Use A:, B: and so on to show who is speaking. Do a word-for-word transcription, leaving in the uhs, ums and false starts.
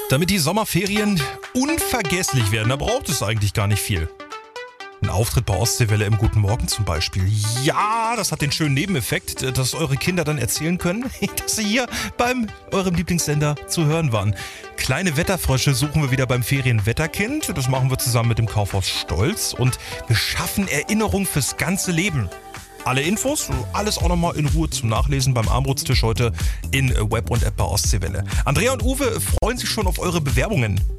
A: Damit die Sommerferien unvergesslich werden, da braucht es eigentlich gar nicht viel. Ein Auftritt bei Ostseewelle im Guten Morgen zum Beispiel. Ja, das hat den schönen Nebeneffekt, dass eure Kinder dann erzählen können, dass sie hier beim eurem Lieblingssender zu hören waren. Kleine Wetterfrösche suchen wir wieder beim Ferienwetterkind. Das machen wir zusammen mit dem Kaufhaus Stolz. Und wir schaffen Erinnerung fürs ganze Leben. Alle Infos, alles auch nochmal in Ruhe zum Nachlesen beim Armbrotstisch heute in Web und App bei Ostseewelle. Andrea und Uwe freuen sich schon auf eure Bewerbungen.